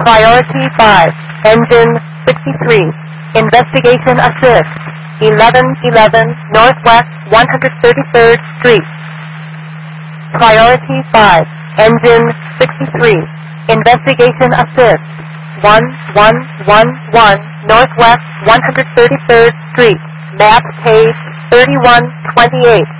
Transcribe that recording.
Priority 5, Engine 63, Investigation Assist, 1111 Northwest 133rd Street. Priority 5, Engine 63, Investigation Assist, 1111 Northwest 133rd Street, map page 3128.